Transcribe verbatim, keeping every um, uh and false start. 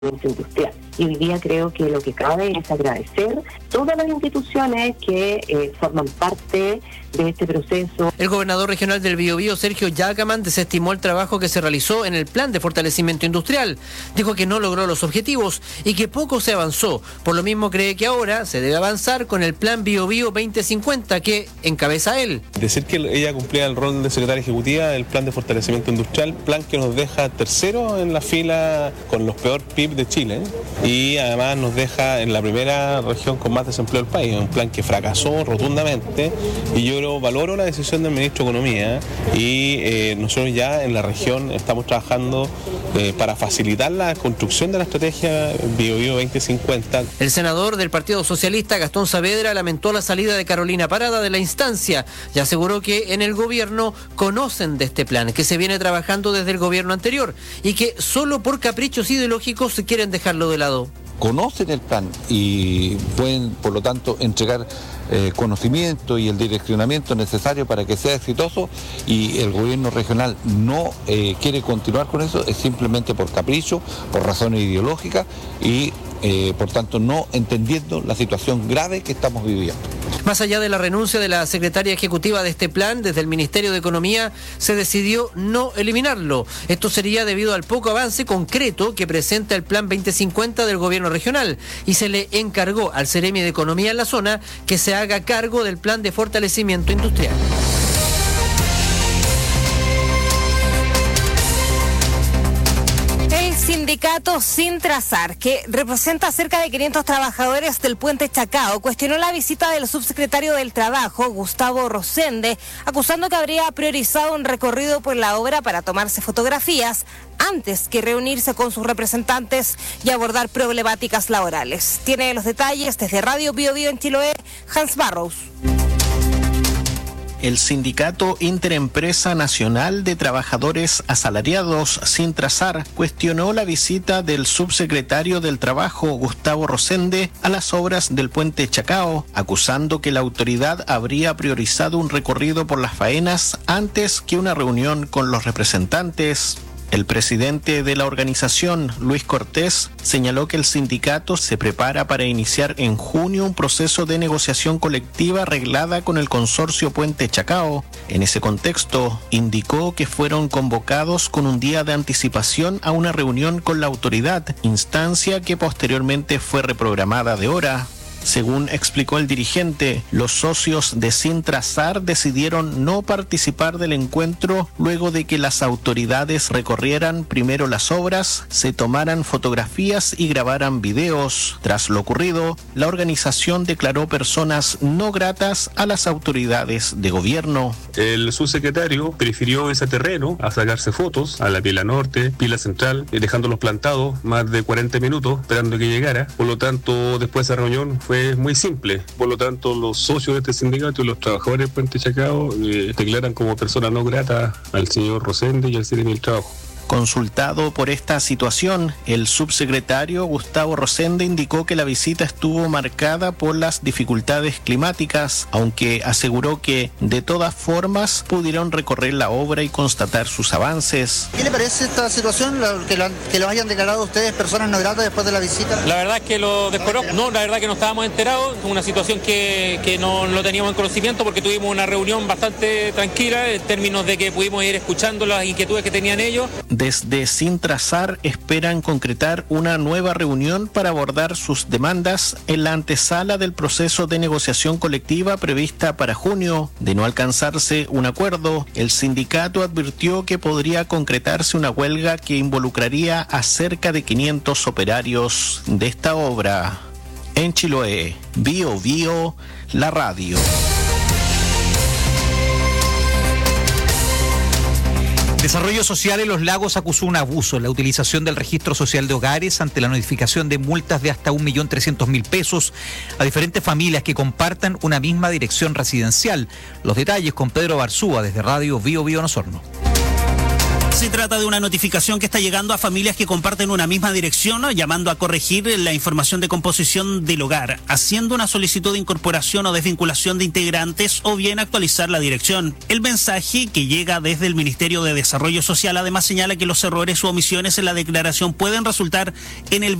industrial. Y hoy día creo que lo que cabe es agradecer todas las instituciones que eh, forman parte de este proceso. El gobernador regional del Biobío, Sergio Yacaman, desestimó el trabajo que se realizó en el plan de fortalecimiento industrial. Dijo que no logró los objetivos y que poco se avanzó. Por lo mismo cree que ahora se debe avanzar con el plan Biobío veinte cincuenta que encabeza él. Decir que ella cumplía el rol de secretaria ejecutiva del plan de fortalecimiento industrial, plan que nos deja tercero en la fila con los peor P I B de Chile y además nos deja en la primera región con más desempleo del país. Un plan que fracasó rotundamente y yo creo, valoro la decisión del ministro de Economía y eh, nosotros ya en la región estamos trabajando eh, para facilitar la construcción de la estrategia Biobío veinte cincuenta. El senador del Partido Socialista, Gastón Saavedra, lamentó la salida de Carolina Parada de la instancia y aseguró que en el gobierno conocen de este plan, que se viene trabajando desde el gobierno anterior y que solo por caprichos ideológicos quieren dejarlo de lado. Conocen el plan y pueden, por lo tanto, entregar eh, conocimiento y el direccionamiento necesario para que sea exitoso, y el gobierno regional no eh, quiere continuar con eso, es simplemente por capricho, por razones ideológicas y eh, por tanto no entendiendo la situación grave que estamos viviendo. Más allá de la renuncia de la secretaria ejecutiva de este plan, desde el Ministerio de Economía se decidió no eliminarlo. Esto sería debido al poco avance concreto que presenta el plan veinte cincuenta del gobierno regional y se le encargó al Seremi de Economía en la zona que se haga cargo del plan de fortalecimiento industrial. Sindicato Sintrasar, que representa a cerca de quinientos trabajadores del puente Chacao, cuestionó la visita del subsecretario del Trabajo, Gustavo Rosende, acusando que habría priorizado un recorrido por la obra para tomarse fotografías antes que reunirse con sus representantes y abordar problemáticas laborales. Tiene los detalles desde Radio Biobío en Chiloé, Hans Barrows. El Sindicato Interempresa Nacional de Trabajadores Asalariados, Sintrasar, cuestionó la visita del subsecretario del Trabajo, Gustavo Rosende, a las obras del puente Chacao, acusando que la autoridad habría priorizado un recorrido por las faenas antes que una reunión con los representantes. El presidente de la organización, Luis Cortés, señaló que el sindicato se prepara para iniciar en junio un proceso de negociación colectiva arreglada con el consorcio Puente Chacao. En ese contexto, indicó que fueron convocados con un día de anticipación a una reunión con la autoridad, instancia que posteriormente fue reprogramada de hora. Según explicó el dirigente, los socios de Sintrasar decidieron no participar del encuentro luego de que las autoridades recorrieran primero las obras, se tomaran fotografías y grabaran videos. Tras lo ocurrido, la organización declaró personas no gratas a las autoridades de gobierno. El subsecretario prefirió ese terreno a sacarse fotos a la Pila Norte, Pila Central, dejándolos plantados más de cuarenta minutos esperando que llegara. Por lo tanto, después de esa reunión fue muy simple. Por lo tanto, los socios de este sindicato y los trabajadores del Puente Chacao eh, declaran como persona no grata al señor Rosende y al Seremi del Trabajo. Consultado por esta situación, el subsecretario Gustavo Rosende indicó que la visita estuvo marcada por las dificultades climáticas, aunque aseguró que de todas formas pudieron recorrer la obra y constatar sus avances. ¿Qué le parece esta situación, que lo, que lo hayan declarado ustedes personas no gratas después de la visita? La verdad es que lo desconozco, no, la verdad que no estábamos enterados, una situación que, que no lo teníamos en conocimiento porque tuvimos una reunión bastante tranquila en términos de que pudimos ir escuchando las inquietudes que tenían ellos. Desde Sintrasar esperan concretar una nueva reunión para abordar sus demandas en la antesala del proceso de negociación colectiva prevista para junio. De no alcanzarse un acuerdo, el sindicato advirtió que podría concretarse una huelga que involucraría a cerca de quinientos operarios de esta obra. En Chiloé, Bio Bio, la radio. Desarrollo Social en Los Lagos acusó un abuso en la utilización del registro social de hogares ante la notificación de multas de hasta un millón trescientos mil pesos a diferentes familias que compartan una misma dirección residencial. Los detalles con Pedro Barzúa desde Radio Bio Bio en Osorno. Se trata de una notificación que está llegando a familias que comparten una misma dirección, llamando a corregir la información de composición del hogar, haciendo una solicitud de incorporación o desvinculación de integrantes o bien actualizar la dirección. El mensaje, que llega desde el Ministerio de Desarrollo Social, además señala que los errores u omisiones en la declaración pueden resultar en el